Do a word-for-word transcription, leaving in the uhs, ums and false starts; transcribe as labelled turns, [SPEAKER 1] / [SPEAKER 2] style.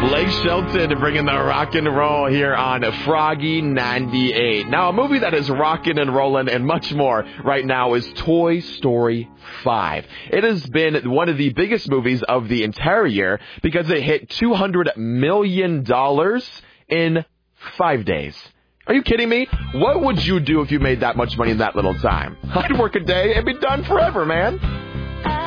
[SPEAKER 1] Blake Shelton bringing the rock and roll here on Froggy ninety-eight. Now, a movie that is rocking and rolling and much more right now is Toy Story five. It has been one of the biggest movies of the entire year because it hit two hundred million dollars in five days. Are you kidding me? What would you do if you made that much money in that little time? I'd work a day and be done forever, man.